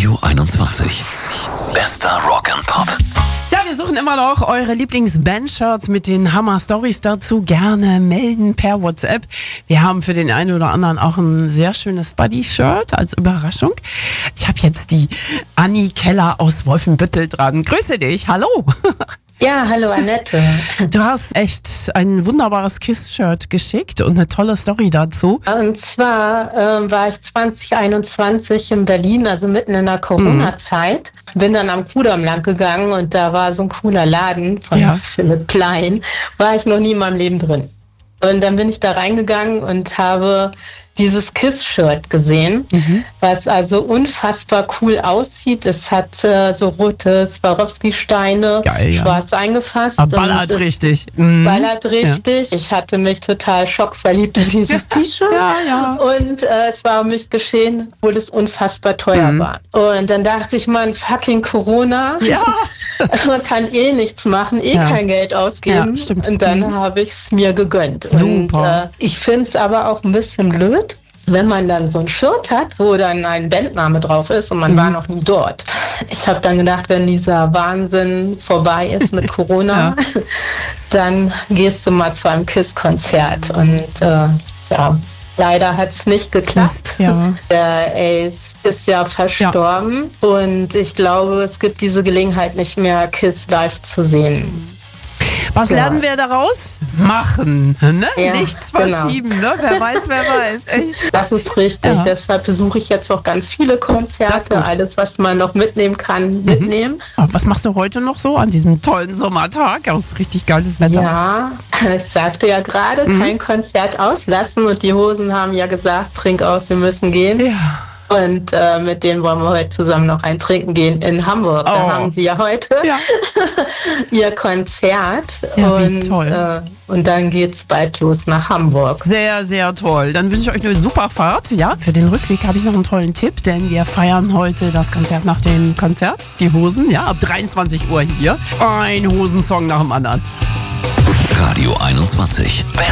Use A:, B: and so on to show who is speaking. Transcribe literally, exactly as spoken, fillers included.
A: Radio einundzwanzig. Bester Rock and Pop.
B: Ja, wir suchen immer noch eure Lieblings-Band-Shirts mit den Hammer-Stories dazu. Gerne melden per WhatsApp. Wir haben für den einen oder anderen auch ein sehr schönes Buddy-Shirt als Überraschung. Ich habe jetzt die Anni Keller aus Wolfenbüttel dran. Grüße dich, hallo.
C: Ja, hallo Annette.
B: Du hast echt ein wunderbares Kiss-Shirt geschickt und eine tolle Story dazu.
C: Und zwar ähm, war ich zwanzig einundzwanzig in Berlin, also mitten in der Corona-Zeit. Bin dann am Kudamm lang gegangen und da war so ein cooler Laden von
B: Ja.
C: Philipp Plein. War ich noch nie in meinem Leben drin. Und dann bin ich da reingegangen und habe dieses Kiss-Shirt gesehen, mhm. was also unfassbar cool aussieht. Es hat äh, so rote Swarovski-Steine,
B: Geil, ja.
C: schwarz eingefasst.
B: Ah, ballert
C: und,
B: richtig. Mhm.
C: Ballert richtig. Ja. Ich hatte mich total schockverliebt in dieses T-Shirt.
B: Ja, ja.
C: Und äh, es war um mich geschehen, obwohl es unfassbar teuer
B: Mhm.
C: war. Und dann dachte ich, man, fucking Corona.
B: Ja.
C: Man kann eh nichts machen, eh
B: Ja.
C: kein Geld ausgeben.
B: Ja, stimmt.
C: Und dann
B: Mhm.
C: habe ich es mir gegönnt.
B: Super.
C: Und äh, ich finde es aber auch ein bisschen blöd, wenn man dann so ein Shirt hat, wo dann ein Bandname drauf ist und man mhm. war noch nie dort. Ich habe dann gedacht, wenn dieser Wahnsinn vorbei ist mit Corona, ja. dann gehst du mal zu einem Kiss-Konzert. Und äh, ja, leider hat es nicht geklappt.
B: Ja.
C: Der Ace ist ja verstorben ja. und ich glaube, es gibt diese Gelegenheit nicht mehr, Kiss live zu sehen.
B: Was ja. lernen wir daraus? Machen, ne?
C: Ja,
B: Nichts verschieben, genau. ne? Wer weiß, wer weiß. Echt.
C: Das ist richtig. Ja. Deshalb besuche ich jetzt auch ganz viele Konzerte. Alles, was man noch mitnehmen kann, mhm. mitnehmen.
B: Was machst du heute noch so an diesem tollen Sommertag? Das ist richtig geiles Wetter.
C: Ja, ich sagte ja gerade, mhm. kein Konzert auslassen. Und die Hosen haben ja gesagt, trink aus, wir müssen gehen. Ja. Und äh, mit denen wollen wir heute zusammen noch ein Trinken gehen in Hamburg. Oh. Da haben sie ja heute ja. ihr Konzert.
B: Ja, wie
C: und,
B: toll.
C: Äh, und dann geht's bald los nach Hamburg.
B: Sehr, sehr toll. Dann wünsche ich euch eine super Fahrt. Ja? Für den Rückweg habe ich noch einen tollen Tipp, denn wir feiern heute das Konzert nach dem Konzert. Die Hosen, ja, ab dreiundzwanzig Uhr hier. Ein Hosensong nach dem anderen.
A: Radio einundzwanzig.